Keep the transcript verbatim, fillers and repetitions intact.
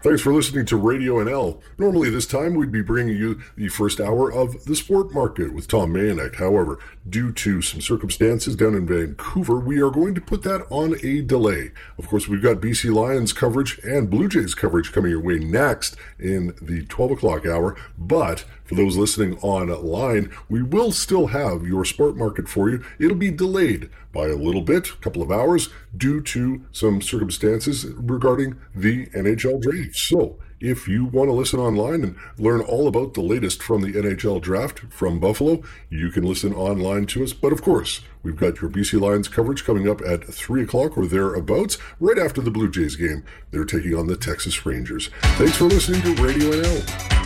Thanks for listening to Radio N L. Normally this time we'd be bringing you the first hour of The Sport Market with Tom Mayanek. However, due to some circumstances down in Vancouver, we are going to put that on a delay. Of course, we've got B C Lions coverage and Blue Jays coverage coming your way next in the twelve o'clock hour, but for those listening online, we will still have your Sport Market for you. It'll be delayed by a little bit, a couple of hours, due to some circumstances regarding the N H L draft. So, if you want to listen online and learn all about the latest from the N H L draft from Buffalo, you can listen online to us. But of course, we've got your B C Lions coverage coming up at three o'clock or thereabouts, right after the Blue Jays game. They're taking on the Texas Rangers. Thanks for listening to Radio N L.